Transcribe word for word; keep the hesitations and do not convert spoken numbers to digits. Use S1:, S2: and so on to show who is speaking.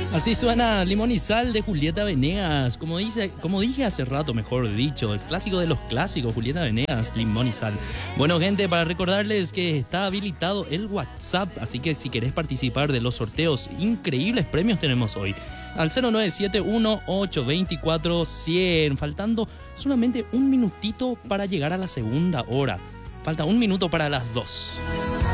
S1: Así suena Limón y Sal de Julieta Venegas. Como, dice, como dije hace rato, mejor dicho, el clásico de los clásicos, Julieta Venegas, Limón y Sal. Bueno, gente, para recordarles que está habilitado el WhatsApp, así que si querés participar de los sorteos, increíbles premios tenemos hoy. Al cero nueve siete uno ocho dos cuatro cien, faltando solamente un minutito para llegar a la segunda hora. Falta un minuto para las dos.